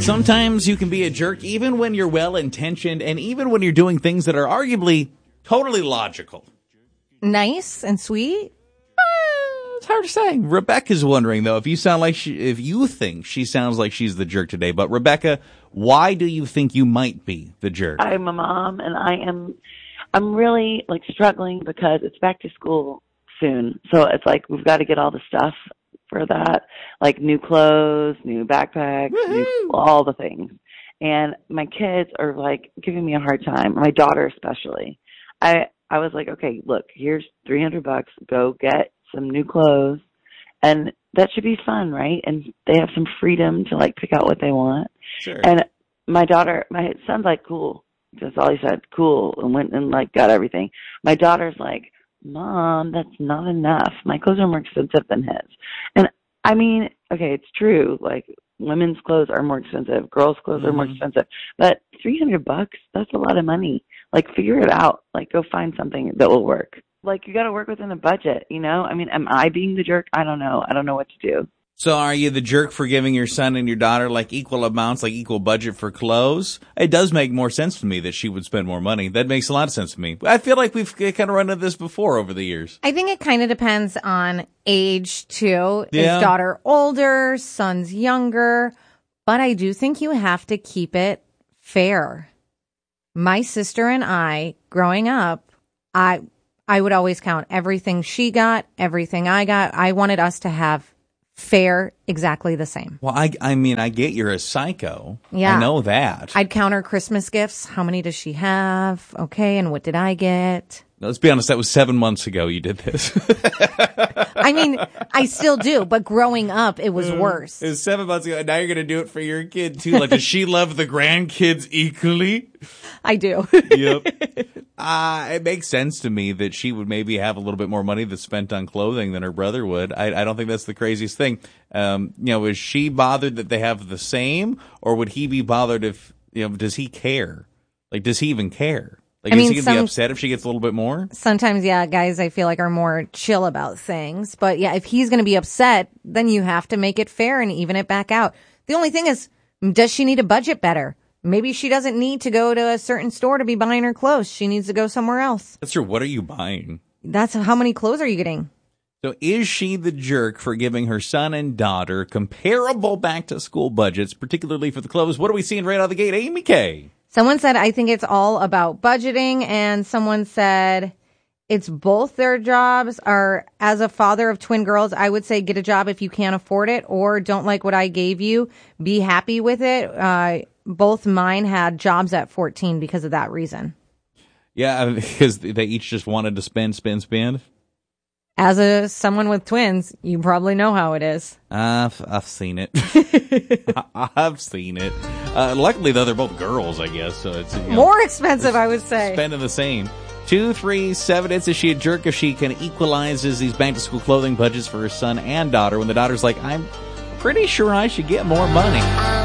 Sometimes you can be a jerk even when you're well-intentioned and even when you're doing things that are arguably totally logical. Nice and sweet? It's hard to say. Rebecca's wondering, though, if you think she sounds like she's the jerk today. But, Rebecca, why do you think you might be the jerk? I'm a mom, and I'm really, struggling because it's back to school soon. So it's we've got to get all the stuff for that, new clothes, new backpacks, all the things. And my kids are, giving me a hard time, my daughter especially. I was like, okay, look, here's $300. Go get some new clothes, and that should be fun, right? And they have some freedom to pick out what they want. Sure. And my son's cool. That's all he said, cool, and went and got everything. My daughter's like, Mom, that's not enough. My clothes are more expensive than his. And I mean, okay, it's true. Women's clothes are more expensive. Girls' clothes are more expensive. But $300, that's a lot of money. Figure it out. Go find something that will work. You got to work within a budget, I mean, am I being the jerk? I don't know. I don't know what to do. So are you the jerk for giving your son and your daughter equal amounts, equal budget for clothes? It does make more sense to me that she would spend more money. That makes a lot of sense to me. I feel like we've kind of run into this before over the years. I think it kind of depends on age, too. Yeah. Is daughter older, son's younger? But I do think you have to keep it fair. My sister and I, growing up, I would always count everything she got, everything I got. I wanted us to have fair, exactly the same. Well, I mean, I get you're a psycho. Yeah. I know that. I'd count her Christmas gifts. How many does she have? Okay, and what did I get? Let's be honest, that was 7 months ago you did this. I mean, I still do, but growing up, it was worse. It was 7 months ago, and now you're going to do it for your kid, too. Does she love the grandkids equally? I do. Yep. It makes sense to me that she would maybe have a little bit more money that's spent on clothing than her brother would. I don't think that's the craziest thing. Is she bothered that they have the same, or would he be bothered if, does he care? Does he even care? Is he going to be upset if she gets a little bit more? Sometimes, yeah, guys I feel are more chill about things. But yeah, if he's going to be upset, then you have to make it fair and even it back out. The only thing is, does she need a budget better? Maybe she doesn't need to go to a certain store to be buying her clothes. She needs to go somewhere else. That's true. What are you buying? That's how many clothes are you getting? So is she the jerk for giving her son and daughter comparable back-to-school budgets, particularly for the clothes? What are we seeing right out of the gate? Amy K. Someone said, I think it's all about budgeting. And someone said it's both their jobs. Or as a father of twin girls, I would say get a job if you can't afford it, or don't like what I gave you. Be happy with it. Both mine had jobs at 14 because of that reason. Yeah, because they each just wanted to spend. As someone with twins, you probably know how it is. I've seen it. I've seen it. Luckily, though, they're both girls, I guess. So it's more expensive, I would say. Spending the same. 237. Is she a jerk if she can equalizes these back-to-school clothing budgets for her son and daughter when the daughter's like, I'm pretty sure I should get more money.